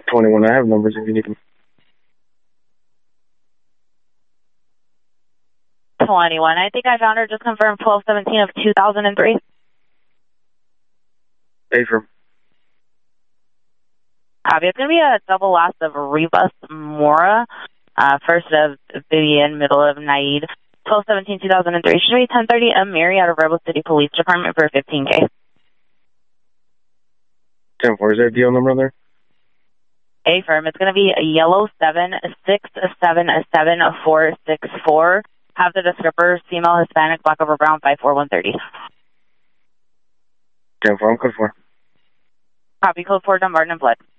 21. I have numbers if you need them. 21. I think I found her. Just confirmed 12/17 of 2003. Affirm. Copy. It's going to be a double last of Rebus Mora, first of Vivian, middle of Naid. 12/17/2003. Should be 10:30. Mary out of Rebel City Police Department for 15K. 10-4. Is there a deal number on there? Affirm. It's going to be a yellow 7677464. Have the descriptor female, Hispanic, black over brown, 54130. 10-4. I'm code 4. Copy. Code 4, Dumbarton and Flood.